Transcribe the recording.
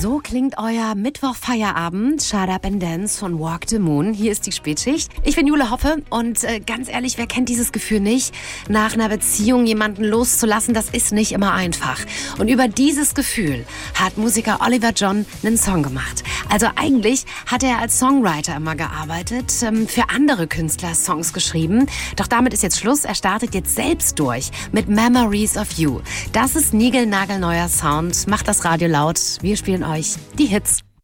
So klingt euer Mittwoch-Feierabend. Shut Up and Dance von Walk the Moon. Hier ist die Spätschicht. Ich bin Jule Hoppe und ganz ehrlich, wer kennt dieses Gefühl nicht? Nach einer Beziehung jemanden loszulassen, das ist nicht immer einfach. Und über dieses Gefühl hat Musiker Oliver John einen Song gemacht. Also eigentlich hat er als Songwriter immer gearbeitet, für andere Künstler Songs geschrieben. Doch damit ist jetzt Schluss. Er startet jetzt selbst durch mit Memories of You. Das ist niegelnagelneuer Sound. Macht das Radio laut. Wir spielen euch die Hits.